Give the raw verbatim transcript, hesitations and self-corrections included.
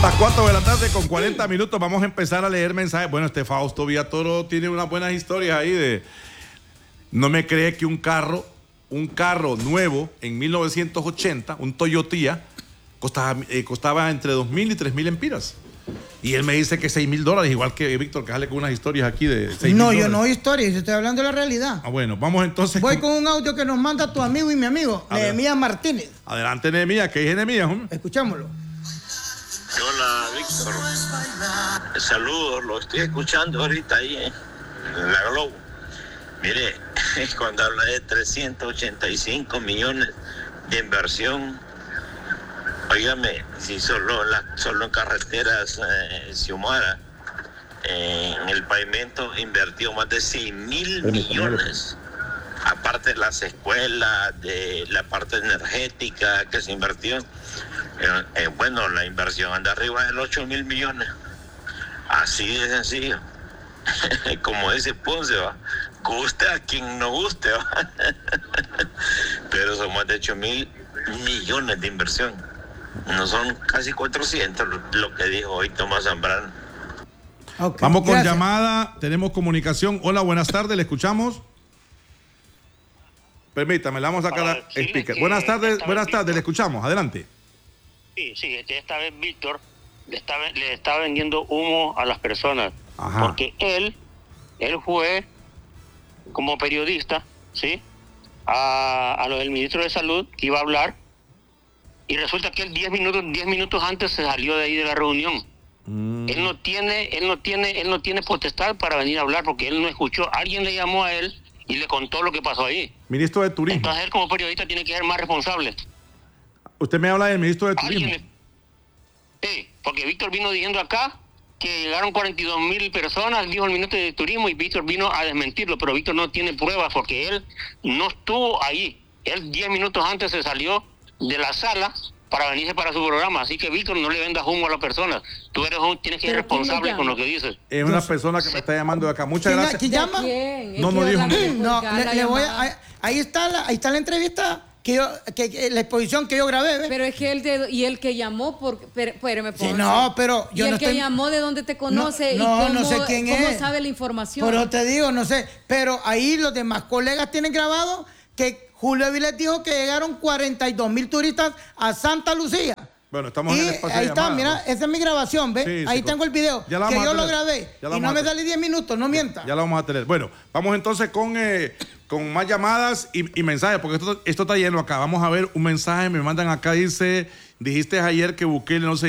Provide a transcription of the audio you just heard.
Las cuatro de la tarde con cuarenta minutos vamos a empezar a leer mensajes. Bueno, este Fausto Villatoro tiene unas buenas historias ahí de... No me cree que un carro, un carro nuevo en mil novecientos ochenta, un Toyota, costaba, eh, costaba entre dos mil y tres mil empiras. Y él me dice que seis mil dólares, igual que Víctor, que sale con unas historias aquí de seis mil No, dólares. yo no oí historias, yo estoy hablando de la realidad. Ah, bueno, vamos entonces... Voy con un audio que nos manda tu amigo y mi amigo, Nehemías Martínez. Adelante, Nehemías, ¿qué es Nehemías? Escuchámoslo. Hola, Víctor. Saludos, lo estoy escuchando ahorita ahí en la Globo. Mire, cuando habla de trescientos ochenta y cinco millones de inversión, óigame, si solo, la, solo en carreteras eh, Xiomara, eh, en el pavimento invirtió más de seis mil millones. Aparte de las escuelas, de la parte energética que se invirtió. Eh, eh, bueno, la inversión anda arriba de los ocho mil millones. Así de sencillo. Como dice Ponce, va. Guste a quien no guste, va. Pero son más de ocho mil millones de inversión. No son casi cuatrocientos lo, lo que dijo hoy Tomás Zambrano. Okay, vamos con gracias. Llamada, tenemos comunicación. Hola, buenas tardes, ¿le escuchamos? Permítame, le vamos a sacar a speaker. Buenas tardes, buenas tardes, le escuchamos, adelante. Sí, sí, esta vez Víctor le está, le está vendiendo humo a las personas. Ajá. Porque él, él fue como periodista, ¿sí? A, a lo del ministro de Salud, que iba a hablar, y resulta que él diez minutos, diez minutos antes se salió de ahí de la reunión. Mm. Él no tiene, él no tiene, él no tiene potestad para venir a hablar porque él no escuchó. Alguien le llamó a él y le contó lo que pasó ahí. Ministro de Turismo. Entonces él como periodista tiene que ser más responsable. Usted me habla del ministro de Turismo. Le... Sí, porque Víctor vino diciendo acá que llegaron cuarenta y dos mil personas, dijo el ministro de Turismo, y Víctor vino a desmentirlo, pero Víctor no tiene pruebas porque él no estuvo ahí. Él diez minutos antes se salió de la sala para venirse para su programa, así que Víctor, no le vendas humo a las personas. Tú eres un, tienes que ser responsable con lo que dices. Es una persona que me está llamando de acá. Muchas gracias. ¿Quién llama? ¿Quién? No, no dijo. No, le, le voy a, ahí está la, ahí está la entrevista. Que yo, que, que la exposición que yo grabé, ¿ves? Pero es que él de, y el que llamó por, pero, espérame, sí, no, pero yo y el no que estoy, llamó de dónde te conoce no, y no, cómo, no sé quién cómo es. sabe la información. Pero te digo, no sé, pero ahí los demás colegas tienen grabado que Julio Avilés dijo que llegaron cuarenta y dos mil turistas a Santa Lucía. Bueno, estamos y en el espacio ahí de está, llamada, mira, ¿no? esa es mi grabación, ¿ves? Sí, ahí sí, tengo el video, que yo lo grabé y no me salí diez minutos, no mienta. Ya, ya lo vamos a tener. Bueno, vamos entonces con, eh, con más llamadas y, y mensajes, porque esto, esto está lleno acá. Vamos a ver un mensaje, me mandan acá, dice, dijiste ayer que Bukele no se